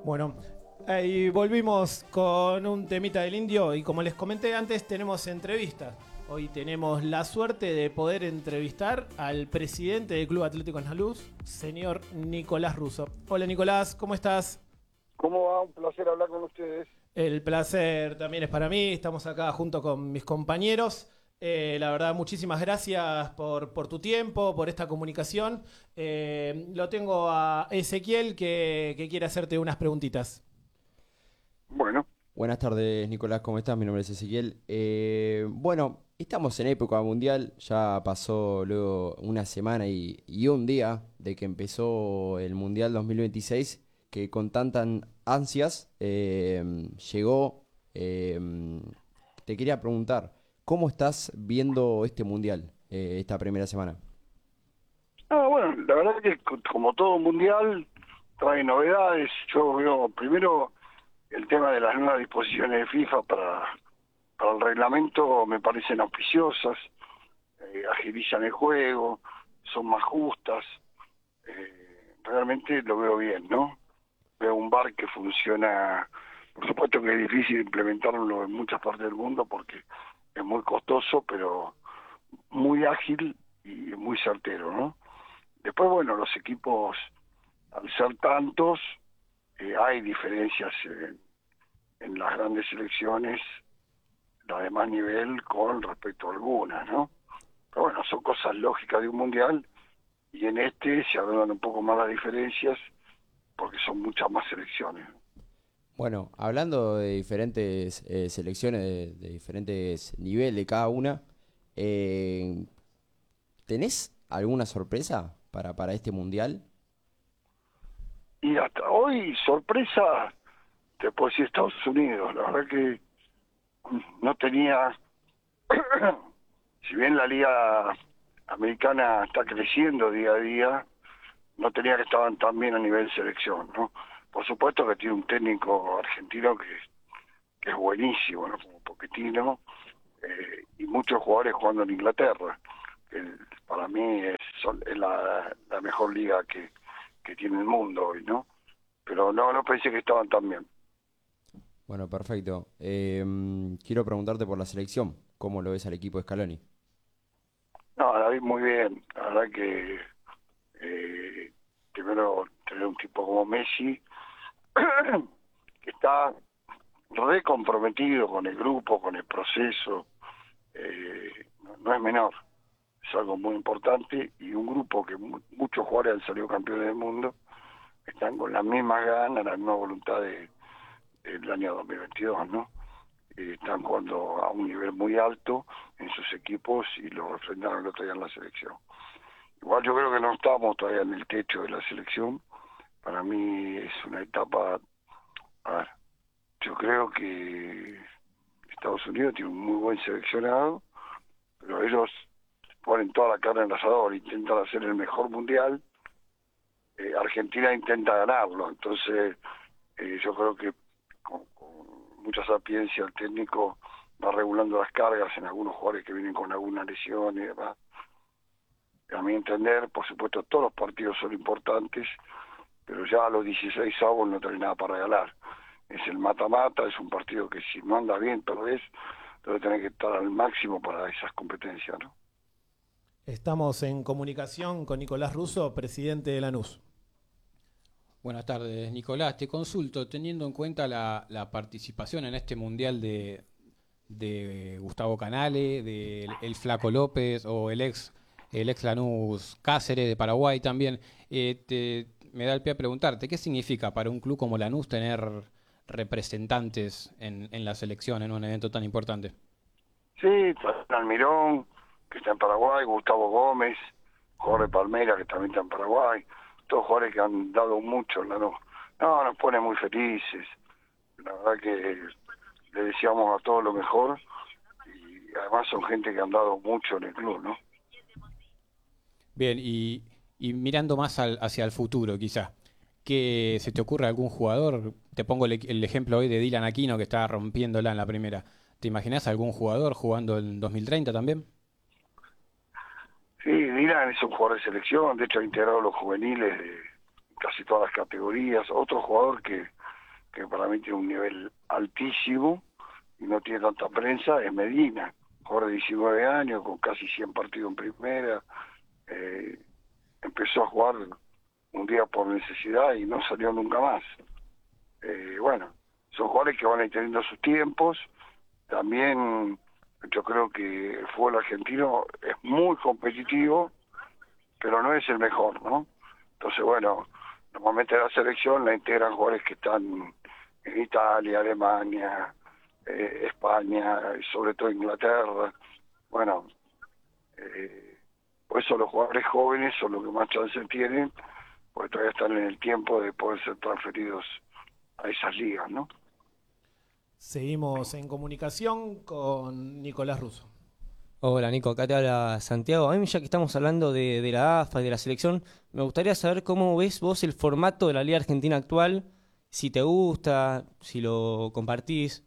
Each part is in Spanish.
Bueno, ahí volvimos con un temita del indio y como les comenté antes tenemos entrevista. Hoy tenemos la suerte de poder entrevistar al presidente del Club Atlético Andaluz, señor Nicolás Russo. Hola Nicolás, ¿cómo estás? ¿Cómo va? Un placer hablar con ustedes. El placer también es para mí, estamos acá junto con mis compañeros. La verdad, muchísimas gracias por tu tiempo, por esta comunicación. Lo tengo a Ezequiel que quiere hacerte unas preguntitas. Bueno, Buenas tardes, Nicolás, ¿cómo estás? Mi nombre es Ezequiel. Bueno, estamos en época mundial, ya pasó luego una semana y un día de que empezó el Mundial 2026, que con tantas ansias llegó. Te quería preguntar, ¿cómo estás viendo este Mundial, esta primera semana? bueno, la verdad que como todo mundial trae novedades. Yo veo primero el tema de las nuevas disposiciones de FIFA para el reglamento, me parecen auspiciosas, agilizan el juego, son más justas. Realmente lo veo bien, ¿no? Veo un VAR que funciona. Por supuesto que es difícil implementarlo en muchas partes del mundo porque es muy costoso, pero muy ágil y muy certero, ¿no? Después, bueno, los equipos, al ser tantos, hay diferencias en las grandes selecciones, las de más nivel, con respecto a algunas, ¿no? Pero bueno, son cosas lógicas de un mundial, y en este se agrandan un poco más las diferencias, porque son muchas más selecciones. Bueno, hablando de diferentes selecciones, de diferentes niveles de cada una, eh, ¿tenés alguna sorpresa para este mundial? Y hasta hoy, sorpresa, te puedo decir Estados Unidos. La verdad que no tenía, si bien la liga americana está creciendo día a día, no tenía que estaban tan bien a nivel selección, ¿no? Por supuesto que tiene un técnico argentino que es buenísimo, ¿no? Como Pochettino, y muchos jugadores jugando en Inglaterra. Para mí es la mejor liga que tiene el mundo hoy, ¿no? Pero no pensé que estaban tan bien. Bueno, perfecto. Quiero preguntarte por la selección. ¿Cómo lo ves al equipo de Scaloni? No, la vi muy bien. La verdad que primero tener un tipo como Messi, que está re comprometido con el grupo, con el proceso, no es menor. Es algo muy importante, y un grupo que muchos jugadores han salido campeones del mundo, están con las mismas ganas, la misma voluntad del año 2022, ¿no? Están jugando a un nivel muy alto en sus equipos y lo enfrentaron el otro día en la selección. Igual yo creo que no estamos todavía en el techo de la selección. Para mí es una etapa. A ver, yo creo que Estados Unidos tiene un muy buen seleccionado, pero ellos ponen toda la carne en el asador, intentan hacer el mejor mundial. Argentina intenta ganarlo, entonces yo creo que con mucha sapiencia el técnico va regulando las cargas en algunos jugadores que vienen con alguna lesión y demás. A mi entender, por supuesto, todos los partidos son importantes, pero ya a los 16 avos no tenés nada para regalar. Es el mata-mata, es un partido que si no anda bien, perdés, entonces tenés que estar al máximo para esas competencias, ¿no? Estamos en comunicación con Nicolás Russo, presidente de Lanús. Buenas tardes, Nicolás. Te consulto, teniendo en cuenta la participación en este mundial de Gustavo Canale, de el Flaco López o el ex Lanús Cáceres de Paraguay también, me da el pie a preguntarte, ¿qué significa para un club como Lanús tener representantes en la selección en un evento tan importante? Sí, Almirón, que está en Paraguay, Gustavo Gómez, Jorge Palmera, que también está en Paraguay, todos jugadores que han dado mucho, ¿no? No, nos pone muy felices. La verdad que le deseamos a todos lo mejor, y además son gente que han dado mucho en el club, ¿no? Bien, y mirando más hacia el futuro, quizá, ¿qué se te ocurre algún jugador? Te pongo el ejemplo hoy de Dylan Aquino, que está rompiéndola en la primera. ¿Te imaginas algún jugador jugando en 2030 también? Sí, Dylan es un jugador de selección, de hecho ha integrado los juveniles de casi todas las categorías. Otro jugador que que para mí tiene un nivel altísimo y no tiene tanta prensa, es Medina, jugador de 19 años, con casi 100 partidos en primera. Empezó a jugar un día por necesidad y no salió nunca más. Bueno, son jugadores que van a ir teniendo sus tiempos. También yo creo que el fútbol argentino es muy competitivo, pero no es el mejor, ¿no? Entonces, bueno, normalmente la selección la integran jugadores que están en Italia, Alemania, España, y sobre todo Inglaterra. Bueno, por eso los jugadores jóvenes son los que más chance tienen, porque todavía están en el tiempo de poder ser transferidos a esas ligas, ¿no? Seguimos en comunicación con Nicolás Russo. Hola Nico, acá te habla Santiago. A mí, ya que estamos hablando de la AFA y de la selección, me gustaría saber cómo ves vos el formato de la Liga Argentina actual, si te gusta, si lo compartís.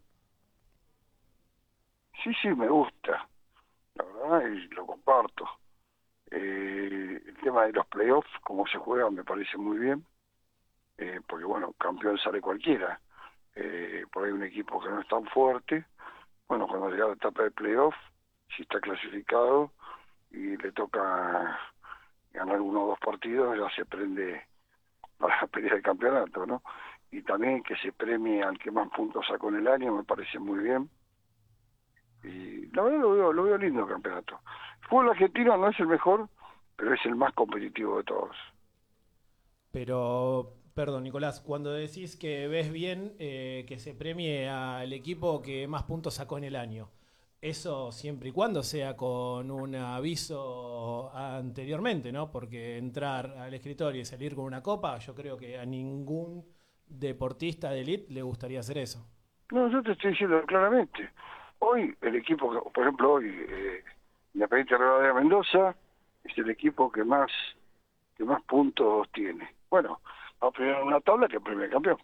Sí, me gusta, la verdad, y lo comparto. El tema de los playoffs, cómo se juega, me parece muy bien, porque bueno, campeón sale cualquiera. Por ahí un equipo que no es tan fuerte, bueno, cuando llega la etapa de playoff, si está clasificado y le toca ganar 1 o 2 partidos, ya se prende para pelear el campeonato, ¿no? Y también que se premie al que más puntos sacó en el año, me parece muy bien. Y la verdad lo veo lindo el campeonato. El fútbol argentino no es el mejor, pero es el más competitivo de todos. Pero, perdón, Nicolás, cuando decís que ves bien que se premie al equipo que más puntos sacó en el año, eso siempre y cuando sea con un aviso anteriormente, ¿no? Porque entrar al escritorio y salir con una copa, yo creo que a ningún deportista de élite le gustaría hacer eso. No, yo te estoy diciendo claramente. Hoy el equipo, por ejemplo, hoy Independiente Rivadavia Mendoza es el equipo que más puntos tiene. Bueno, va a premiar una tabla que premia el campeón.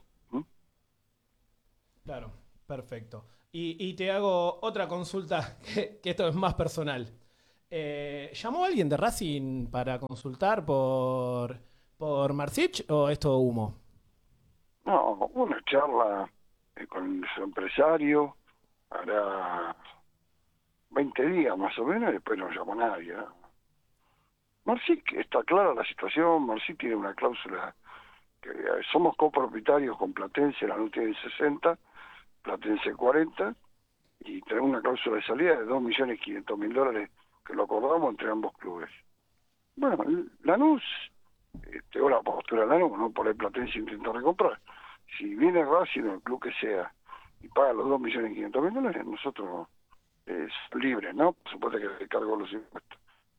Claro, perfecto. Y te hago otra consulta, que esto es más personal. ¿Llamó alguien de Racing para consultar por Marcich o es todo humo? No, una charla con su empresario, hará 20 días más o menos, y después no llamó nadie, ¿no? Marcí, está clara la situación. Marcí tiene una cláusula que somos copropietarios con Platense, la NU tiene 60, Platense 40, y tenemos una cláusula de salida de $2.500.000 que lo acordamos entre ambos clubes. Bueno, Lanús, tengo la postura de Lanús, no por el Platense intenta recomprar. Si viene Racing o el club que sea y paga los $2.500.000, nosotros es libre, ¿no? Por supuesto que le cargo los impuestos.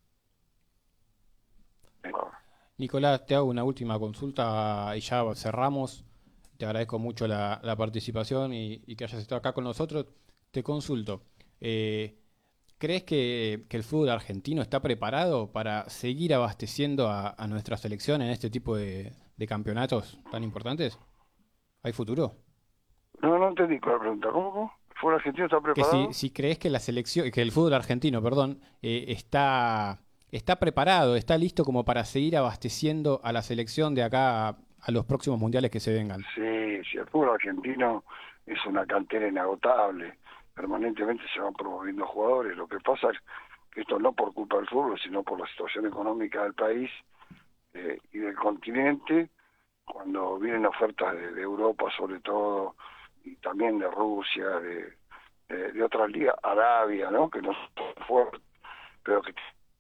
Nicolás, te hago una última consulta y ya cerramos. Te agradezco mucho la participación y que hayas estado acá con nosotros. Te consulto, ¿crees que el fútbol argentino está preparado para seguir abasteciendo a nuestra selección en este tipo de campeonatos tan importantes? ¿Hay futuro? No entendí con la pregunta. ¿Cómo? ¿El fútbol argentino está preparado? Que si crees que la selección, que el fútbol argentino, perdón, está preparado, está listo como para seguir abasteciendo a la selección de acá a los próximos mundiales que se vengan. Sí, el fútbol argentino es una cantera inagotable. Permanentemente se van promoviendo jugadores. Lo que pasa es que esto no por culpa del fútbol, sino por la situación económica del país y del continente. Cuando vienen ofertas de Europa sobre todo, y también de Rusia, de otras ligas, Arabia, ¿no? Que no son fuertes, pero que...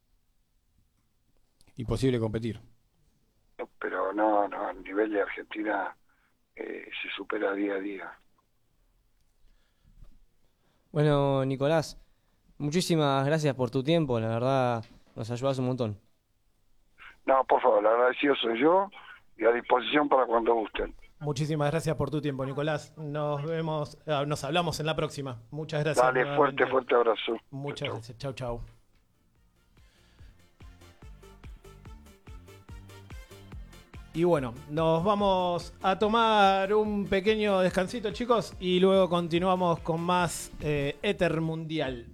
Imposible competir. Pero no, el nivel de Argentina se supera día a día. Bueno, Nicolás, muchísimas gracias por tu tiempo, la verdad nos ayudas un montón. No, por favor, el agradecido soy yo y a disposición para cuando gusten. Muchísimas gracias por tu tiempo, Nicolás. Nos vemos, nos hablamos en la próxima. Muchas gracias. Dale, nuevamente. fuerte abrazo. Muchas gracias. Chau. Y bueno, nos vamos a tomar un pequeño descansito, chicos, y luego continuamos con más Éter Mundial.